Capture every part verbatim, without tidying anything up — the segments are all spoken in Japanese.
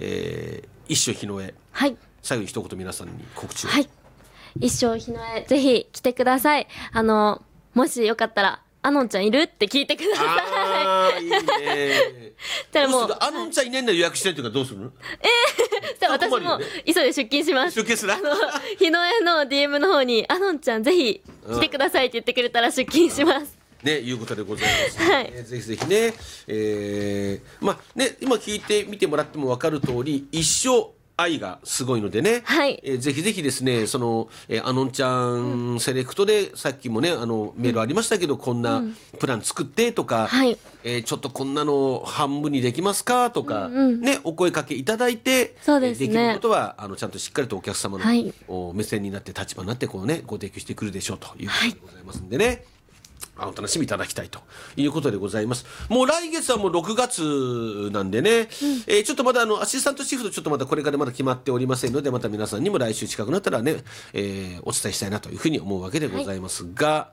えー、一生日の絵、 はい、 最後に一言皆さんに告知を。 はい、一生日の絵ぜひ来てください。あのもしよかったらアノンちゃんいるって聞いてください。 あーいいね。 たらもうアノンちゃんいないんだ予約してるっていうかどうするの？ じゃあ私も急いで出勤します。 出勤する？ あの日の絵の ディーエム の方にアノンちゃんぜひ来てくださいって言ってくれたら出勤します。 ね、いうことでございます、 はい、 えー、ぜひぜひね、えー、まあね今聞いてみてもらっても分かる通り一生愛がすごいのでね、 はい、 えー、ぜひぜひですねその、えー、アノンちゃんセレクトで、うん、さっきもねあのメールありましたけど、うん、こんなプラン作ってとか、はい、えー、ちょっとこんなの半分にできますかとか、うんうん、ね、お声かけいただいて、 そうですね、 できることはあのちゃんとしっかりとお客様の、 はい、 目線になって立場になってこう、ね、ご提供してくるでしょうということでございますんでね、はい、お楽しみいただきたいということでございます。もう来月はもうろくがつなんでね、うん、えー、ちょっとまだあのアシスタントシフトちょっとまだこれからまだ決まっておりませんので、また皆さんにも来週近くなったらね、えー、お伝えしたいなというふうに思うわけでございますが、はい、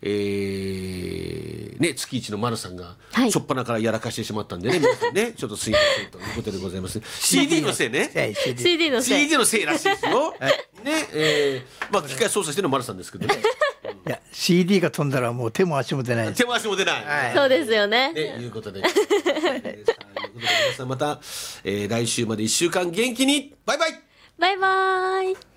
えーね、月一の丸さんが初っ端からやらかしてしまったんでね、はい、皆さんねちょっとすいませんということでございます。シーディー のせいねシーディー のせいシーディー のせいらしいですよ、はい、ね、えー、まあ機械操作してるの丸さんですけどねいや シーディー が飛んだらもう手も足も出ない。 手も足も出ない。 はい、そうですよね。 ね、いうことで。えー、ということで皆さんまた、えー、来週までいっしゅうかん元気にバイバイ。 バイバイ。